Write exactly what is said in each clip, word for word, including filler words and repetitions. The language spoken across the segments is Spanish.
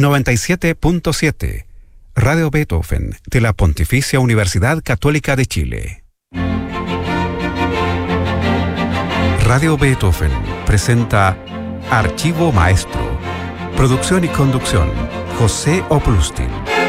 noventa y siete punto siete, Radio Beethoven, de la Pontificia Universidad Católica de Chile. Radio Beethoven presenta Archivo Maestro. Producción y conducción, José Oplustin.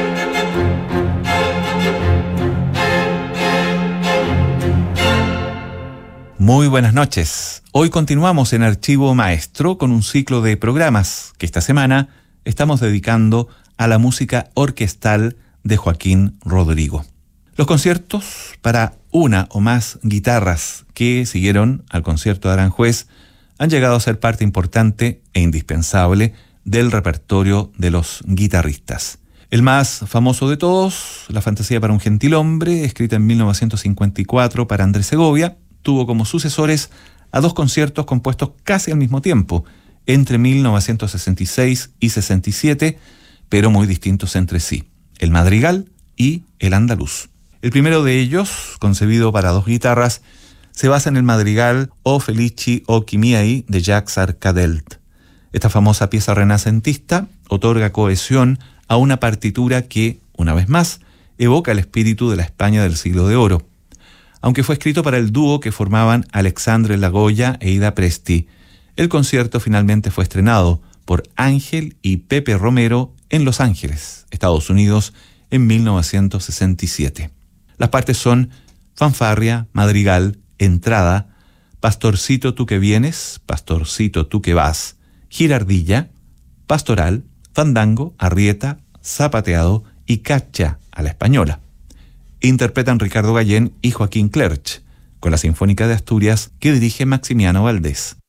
Muy buenas noches. Hoy continuamos en Archivo Maestro con un ciclo de programas que esta semana estamos dedicando a la música orquestal de Joaquín Rodrigo. Los conciertos para una o más guitarras que siguieron al concierto de Aranjuez han llegado a ser parte importante e indispensable del repertorio de los guitarristas. El más famoso de todos, La Fantasía para un Gentilhombre, escrita en mil novecientos cincuenta y cuatro para Andrés Segovia, tuvo como sucesores a dos conciertos compuestos casi al mismo tiempo, entre mil novecientos sesenta y seis y sesenta y siete, pero muy distintos entre sí, el Madrigal y el Andaluz. El primero de ellos, concebido para dos guitarras, se basa en el Madrigal O Felici o chi miei de Jacques Arcadelt. Esta famosa pieza renacentista otorga cohesión a una partitura que, una vez más, evoca el espíritu de la España del siglo de oro. Aunque fue escrito para el dúo que formaban Alexandre Lagoya e Ida Presti, el concierto finalmente fue estrenado por Ángel y Pepe Romero en Los Ángeles, Estados Unidos, en mil novecientos sesenta y siete. Las partes son fanfarria, madrigal, entrada, pastorcito tú que vienes, pastorcito tú que vas, girardilla, pastoral, fandango, arrieta, zapateado y cacha a la española. Interpretan Ricardo Gallén y Joaquín Clerch, con la Sinfónica de Asturias que dirige Maximiano Valdés.